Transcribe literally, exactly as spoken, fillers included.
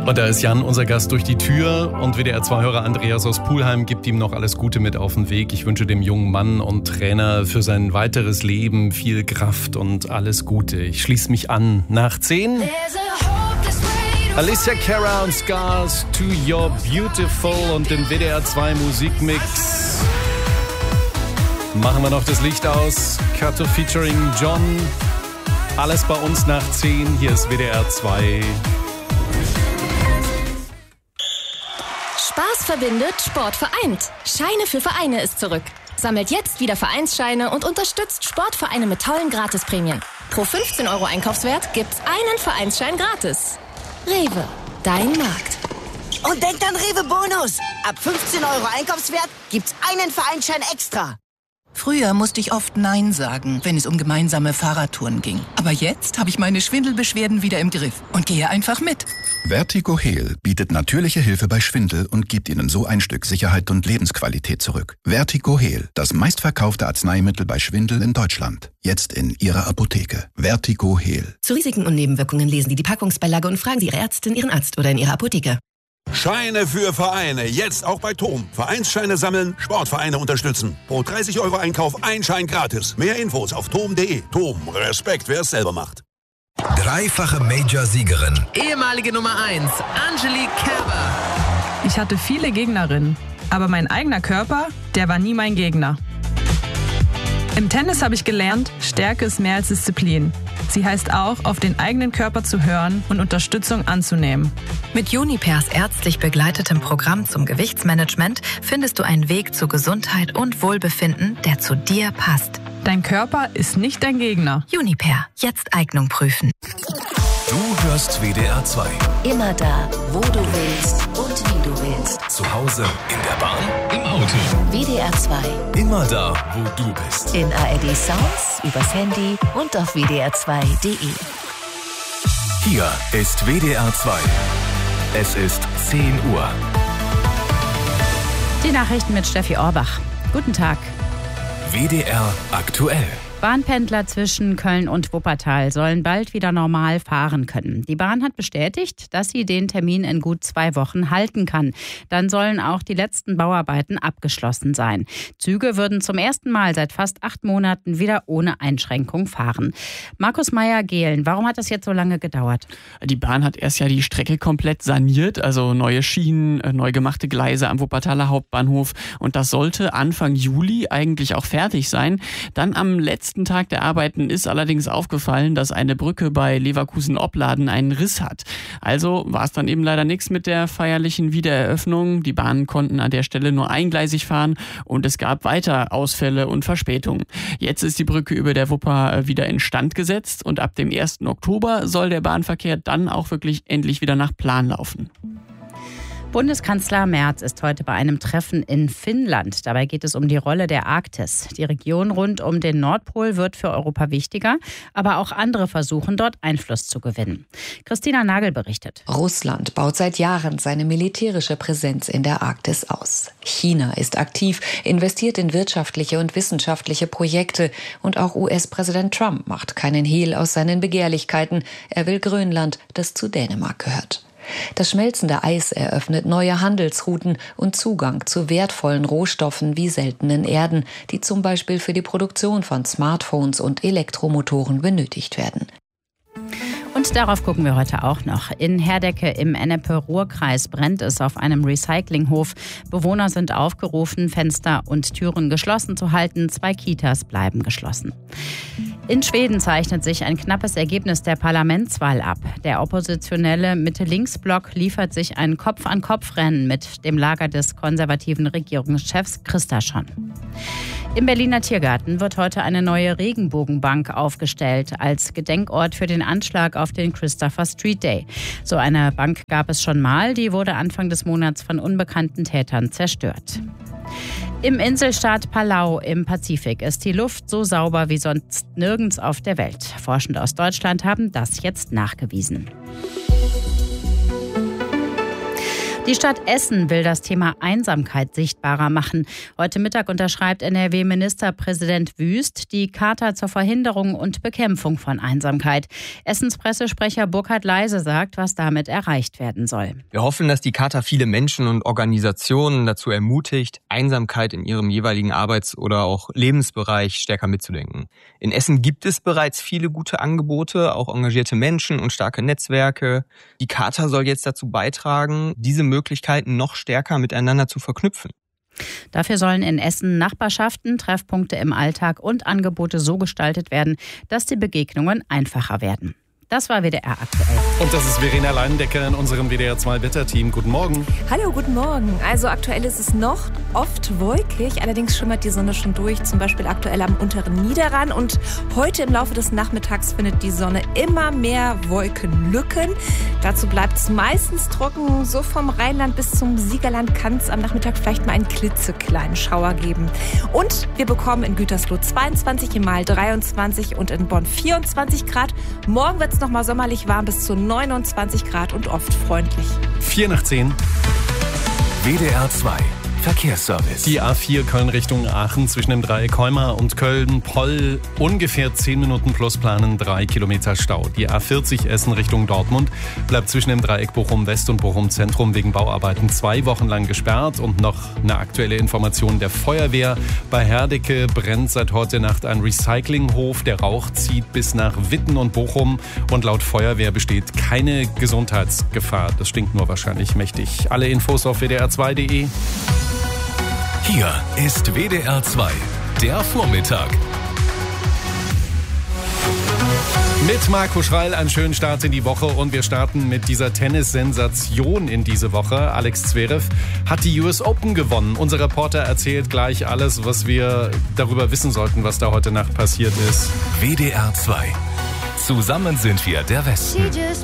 Und da ist Jan, unser Gast, durch die Tür. Und W D R zwei-Hörer Andreas aus Pulheim gibt ihm noch alles Gute mit auf den Weg. Ich wünsche dem jungen Mann und Trainer für sein weiteres Leben viel Kraft und alles Gute. Ich schließe mich an. Nach zehn Alicia Cara und Scars, To Your Beautiful und den W D R zwei Musikmix. Machen wir noch das Licht aus. Kato featuring John. Alles bei uns nach zehn. Hier ist W D R zwei. Spaß verbindet, Sport vereint. Scheine für Vereine ist zurück. Sammelt jetzt wieder Vereinsscheine und unterstützt Sportvereine mit tollen Gratisprämien. Pro fünfzehn Euro Einkaufswert gibt's einen Vereinsschein gratis. Rewe, dein Markt. Und denkt an Rewe Bonus. Ab fünfzehn Euro Einkaufswert gibt's einen Vereinsschein extra. Früher musste ich oft Nein sagen, wenn es um gemeinsame Fahrradtouren ging. Aber jetzt habe ich meine Schwindelbeschwerden wieder im Griff und gehe einfach mit. Vertigo Heal bietet natürliche Hilfe bei Schwindel und gibt Ihnen so ein Stück Sicherheit und Lebensqualität zurück. Vertigo Heal, das meistverkaufte Arzneimittel bei Schwindel in Deutschland. Jetzt in Ihrer Apotheke. Vertigo Heal. Zu Risiken und Nebenwirkungen lesen Sie die Packungsbeilage und fragen Sie Ihre Ärztin, Ihren Arzt oder in Ihrer Apotheke. Scheine für Vereine, jetzt auch bei TOM. Vereinsscheine sammeln, Sportvereine unterstützen. Pro dreißig Euro Einkauf ein Schein gratis. Mehr Infos auf tom punkt de. TOM, Respekt, wer es selber macht. Dreifache Major-Siegerin. Ehemalige Nummer eins, Angelique Kerber. Ich hatte viele Gegnerinnen, aber mein eigener Körper, der war nie mein Gegner. Im Tennis habe ich gelernt, Stärke ist mehr als Disziplin. Sie heißt auch, auf den eigenen Körper zu hören und Unterstützung anzunehmen. Mit Junipers ärztlich begleitetem Programm zum Gewichtsmanagement findest du einen Weg zu Gesundheit und Wohlbefinden, der zu dir passt. Dein Körper ist nicht dein Gegner. Juniper, jetzt Eignung prüfen. Du hörst W D R zwei. Immer da, wo du willst und wie du willst. Zu Hause, in der Bahn, im Auto. W D R zwei. Immer da, wo du bist. In A R D Sounds, übers Handy und auf w d r zwei punkt de. Hier ist W D R zwei. Es ist zehn Uhr. Die Nachrichten mit Steffi Orbach. Guten Tag. W D R aktuell. Bahnpendler zwischen Köln und Wuppertal sollen bald wieder normal fahren können. Die Bahn hat bestätigt, dass sie den Termin in gut zwei Wochen halten kann. Dann sollen auch die letzten Bauarbeiten abgeschlossen sein. Züge würden zum ersten Mal seit fast acht Monaten wieder ohne Einschränkung fahren. Markus Meyer-Gehlen, warum hat das jetzt so lange gedauert? Die Bahn hat erst ja die Strecke komplett saniert, also neue Schienen, neu gemachte Gleise am Wuppertaler Hauptbahnhof. Und das sollte Anfang Juli eigentlich auch fertig sein. Dann am letzten Tag der Arbeiten ist allerdings aufgefallen, dass eine Brücke bei Leverkusen-Opladen einen Riss hat. Also war es dann eben leider nichts mit der feierlichen Wiedereröffnung. Die Bahnen konnten an der Stelle nur eingleisig fahren und es gab weiter Ausfälle und Verspätungen. Jetzt ist die Brücke über der Wupper wieder instand gesetzt und ab dem ersten Oktober soll der Bahnverkehr dann auch wirklich endlich wieder nach Plan laufen. Bundeskanzler Merz ist heute bei einem Treffen in Finnland. Dabei geht es um die Rolle der Arktis. Die Region rund um den Nordpol wird für Europa wichtiger, aber auch andere versuchen, dort Einfluss zu gewinnen. Christina Nagel berichtet. Russland baut seit Jahren seine militärische Präsenz in der Arktis aus. China ist aktiv, investiert in wirtschaftliche und wissenschaftliche Projekte. Und auch U S-Präsident Trump macht keinen Hehl aus seinen Begehrlichkeiten. Er will Grönland, das zu Dänemark gehört. Das schmelzende Eis eröffnet neue Handelsrouten und Zugang zu wertvollen Rohstoffen wie seltenen Erden, die zum Beispiel für die Produktion von Smartphones und Elektromotoren benötigt werden. Und darauf gucken wir heute auch noch. In Herdecke im Ennepe-Ruhr-Kreis brennt es auf einem Recyclinghof. Bewohner sind aufgerufen, Fenster und Türen geschlossen zu halten. Zwei Kitas bleiben geschlossen. In Schweden zeichnet sich ein knappes Ergebnis der Parlamentswahl ab. Der oppositionelle Mitte-Links-Block liefert sich ein Kopf-an-Kopf-Rennen mit dem Lager des konservativen Regierungschefs Kristersson. Im Berliner Tiergarten wird heute eine neue Regenbogenbank aufgestellt als Gedenkort für den Anschlag auf den Christopher Street Day. So eine Bank gab es schon mal, die wurde Anfang des Monats von unbekannten Tätern zerstört. Im Inselstaat Palau im Pazifik ist die Luft so sauber wie sonst nirgends auf der Welt. Forschende aus Deutschland haben das jetzt nachgewiesen. Die Stadt Essen will das Thema Einsamkeit sichtbarer machen. Heute Mittag unterschreibt N R W-Ministerpräsident Wüst die Charta zur Verhinderung und Bekämpfung von Einsamkeit. Essens Pressesprecher Burkhard Leise sagt, was damit erreicht werden soll. Wir hoffen, dass die Charta viele Menschen und Organisationen dazu ermutigt, Einsamkeit in ihrem jeweiligen Arbeits- oder auch Lebensbereich stärker mitzudenken. In Essen gibt es bereits viele gute Angebote, auch engagierte Menschen und starke Netzwerke. Die Charta soll jetzt dazu beitragen, diese Möglichkeiten noch stärker miteinander zu verknüpfen. Dafür sollen in Essen Nachbarschaften, Treffpunkte im Alltag und Angebote so gestaltet werden, dass die Begegnungen einfacher werden. Das war W D R aktuell. Und das ist Verena Leindecker in unserem W D R zwei Wetterteam. Guten Morgen. Hallo, guten Morgen. Also aktuell ist es noch oft wolkig, allerdings schimmert die Sonne schon durch, zum Beispiel aktuell am unteren Niederrhein. Und heute im Laufe des Nachmittags findet die Sonne immer mehr Wolkenlücken. Dazu bleibt es meistens trocken. So vom Rheinland bis zum Siegerland kann es am Nachmittag vielleicht mal einen klitzekleinen Schauer geben. Und wir bekommen in Gütersloh zweiundzwanzig, in Mahl dreiundzwanzig und in Bonn vierundzwanzig Grad. Morgen wird es noch mal sommerlich warm bis zu neunundzwanzig Grad und oft freundlich. vier nach zehn. W D R zwei Verkehrsservice. Die A vier Köln Richtung Aachen zwischen dem Dreieck Heuma und Köln-Poll ungefähr zehn Minuten plus planen, drei Kilometer Stau. Die A vierzig Essen Richtung Dortmund bleibt zwischen dem Dreieck Bochum West und Bochum Zentrum wegen Bauarbeiten zwei Wochen lang gesperrt. Und noch eine aktuelle Information der Feuerwehr. Bei Herdecke brennt seit heute Nacht ein Recyclinghof. Der Rauch zieht bis nach Witten und Bochum und laut Feuerwehr besteht keine Gesundheitsgefahr. Das stinkt nur wahrscheinlich mächtig. Alle Infos auf w d r zwei punkt d e. Hier ist W D R zwei, der Vormittag. Mit Marco Schreil einen schönen Start in die Woche und wir starten mit dieser Tennis-Sensation in diese Woche. Alex Zverev hat die U S Open gewonnen. Unser Reporter erzählt gleich alles, was wir darüber wissen sollten, was da heute Nacht passiert ist. W D R zwei. Zusammen sind wir der Westen.